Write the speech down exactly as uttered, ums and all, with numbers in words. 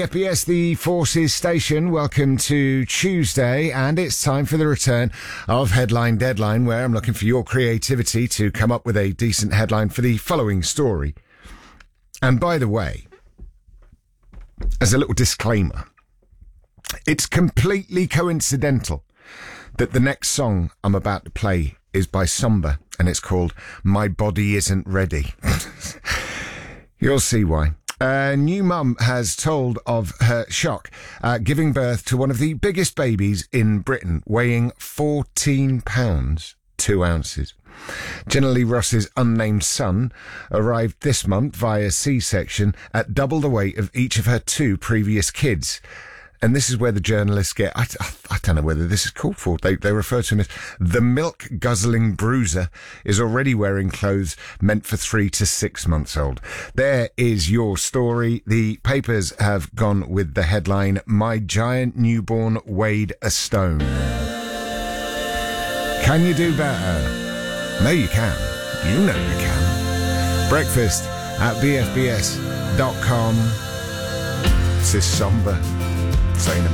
F B S, the Forces Station. Welcome to Tuesday, and it's time for the return of Headline Deadline, where I'm looking for your creativity to come up with a decent headline for the following story. And by the way, as a little disclaimer, it's completely coincidental that the next song I'm about to play is by Somber, and it's called My Body Isn't Ready. You'll see why. A new mum has told of her shock uh, giving birth to one of the biggest babies in Britain, weighing fourteen pounds, two ounces. Jenna Lee Ross's unnamed son arrived this month via C-section at double the weight of each of her two previous kids. And this is where the journalists get, I, I don't know whether this is called for, they, they refer to him as the milk-guzzling bruiser is already wearing clothes meant for three to six months old. There is your story. The papers have gone with the headline, My Giant Newborn Weighed a Stone. Can you do better? No, you can. You know you can. Breakfast at b f b s dot com. This is Somber saying